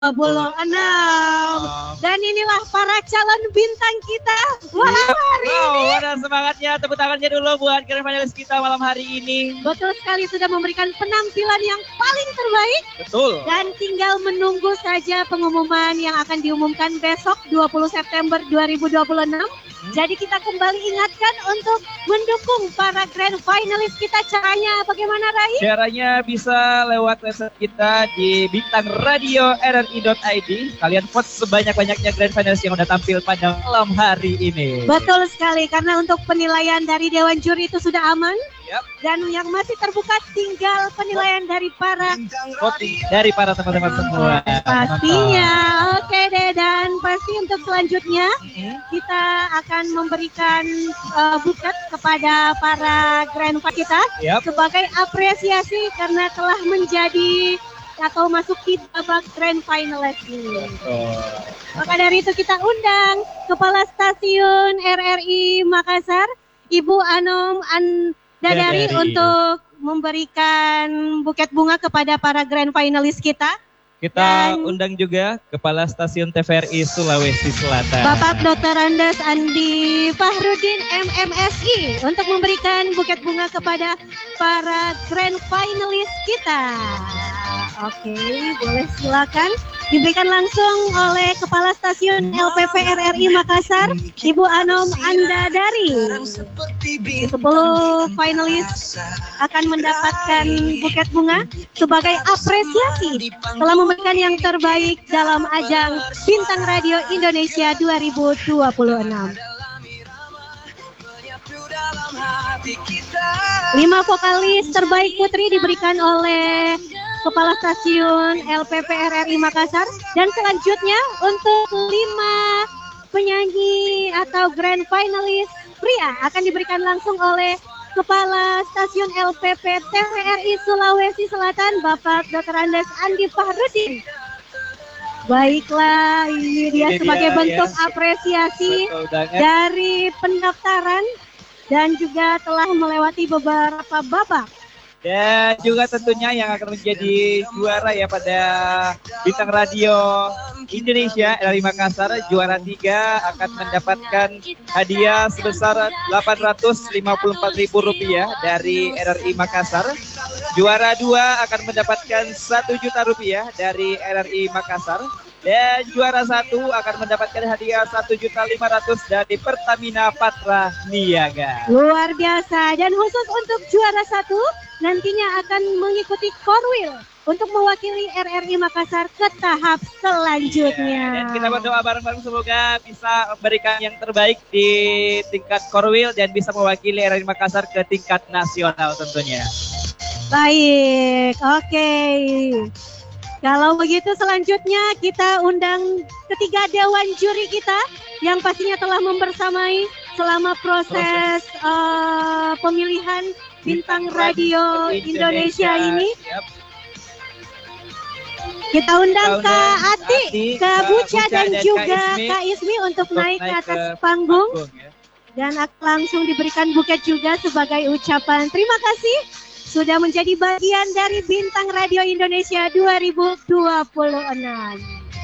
Dan inilah para calon bintang kita. Wow, ada semangatnya. Tepuk tangannya dulu buat grand finalis kita malam hari ini. Betul sekali, sudah memberikan penampilan yang paling terbaik. Betul. Dan tinggal menunggu saja pengumuman yang akan diumumkan besok 20 September 2026. Jadi kita kembali ingatkan untuk mendukung para grand finalis kita. Caranya bagaimana, Rai? Caranya bisa lewat website kita di bintangradioRRI.id. Kalian vote sebanyak-banyaknya grand finalis yang udah tampil pada malam hari ini. Betul sekali, karena untuk penilaian dari Dewan Juri itu sudah aman. Yep. Dan yang masih terbuka tinggal penilaian dari para voting dari para teman-teman semua. Pastinya, oke deh. Dan pasti untuk selanjutnya kita akan memberikan buket kepada para grand finalis kita sebagai apresiasi karena telah menjadi atau masuk di babak grand finalist ini. Maka dari itu kita undang Kepala Stasiun RRI Makassar, Ibu Anom Dadari untuk memberikan buket bunga kepada para grand finalis kita. Kita undang juga Kepala Stasiun TVRI Sulawesi Selatan, Bapak Dr. Andes Andi Fahrudin MMSI untuk memberikan buket bunga kepada para grand finalis kita. Oke, boleh silakan diberikan langsung oleh Kepala Stasiun LPP RRI Makassar, Ibu Anom Andadari. 10 finalis akan mendapatkan buket bunga sebagai apresiasi telah memberikan yang terbaik dalam ajang Bintang Radio Indonesia 2026. 5 vokalis terbaik putri diberikan oleh Kepala Stasiun LPP RRI Makassar. Dan selanjutnya untuk 5 penyanyi atau grand finalis pria akan diberikan langsung oleh Kepala Stasiun LPP TVRI Sulawesi Selatan, Bapak Dr. Andes Andi Fahrudin. Baiklah, ini dia sebagai bentuk apresiasi dari pendaftaran dan juga telah melewati beberapa babak. Dan juga tentunya yang akan menjadi juara ya pada Bintang Radio Indonesia RRI Makassar, juara 3 akan mendapatkan hadiah sebesar Rp854.000 dari RRI Makassar. Juara 2 akan mendapatkan Rp1.000.000 dari RRI Makassar. Dan juara 1 akan mendapatkan hadiah Rp1.500.000 dari Pertamina Patra Niaga. Luar biasa. Dan khusus untuk juara 1 nantinya akan mengikuti Korwil untuk mewakili RRI Makassar ke tahap selanjutnya. Dan kita berdoa bareng-bareng semoga bisa memberikan yang terbaik di tingkat Korwil dan bisa mewakili RRI Makassar ke tingkat nasional tentunya. Baik, oke. Kalau begitu selanjutnya kita undang ketiga Dewan Juri kita yang pastinya telah membersamai selama proses pemilihan Bintang Radio Indonesia ini. Kita undang Kak Ati, Kak Buca dan juga Kak Ismi untuk naik ke atas panggung. Dan langsung diberikan buket juga sebagai ucapan terima kasih sudah menjadi bagian dari Bintang Radio Indonesia 2026.